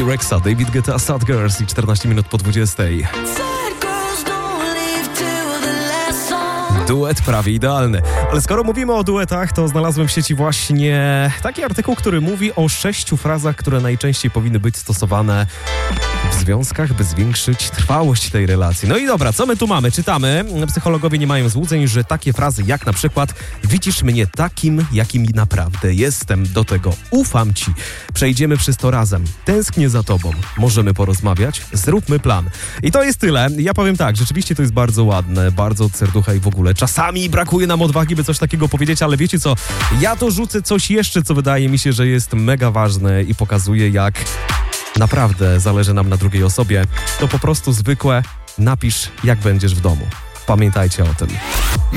T-Rexa, David Guetta, Sad Girls i 14 minut po 20. Duet prawie idealny. Ale skoro mówimy o duetach, to znalazłem w sieci właśnie taki artykuł, który mówi o 6 frazach, które najczęściej powinny być stosowane w związkach, by zwiększyć trwałość tej relacji. No i dobra, co my tu mamy? Czytamy. Psychologowie nie mają złudzeń, że takie frazy jak na przykład widzisz mnie takim, jakim naprawdę jestem. Do tego ufam ci. Przejdziemy przez to razem. Tęsknię za tobą. Możemy porozmawiać? Zróbmy plan. I to jest tyle. Ja powiem tak, rzeczywiście to jest bardzo ładne, bardzo od serducha i w ogóle. Czasami brakuje nam odwagi, by coś takiego powiedzieć, ale wiecie co? Ja to rzucę coś jeszcze, co wydaje mi się, że jest mega ważne i pokazuje, jak naprawdę zależy nam na drugiej osobie. To po prostu zwykłe napisz, jak będziesz w domu. Pamiętajcie o tym.